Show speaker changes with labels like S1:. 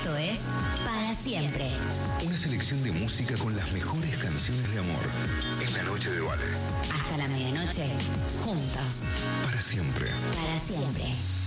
S1: Esto es Para Siempre.
S2: Una selección de música con las mejores canciones de amor en la noche de Vale.
S1: Hasta la medianoche, juntos.
S2: Para siempre.
S1: Para siempre.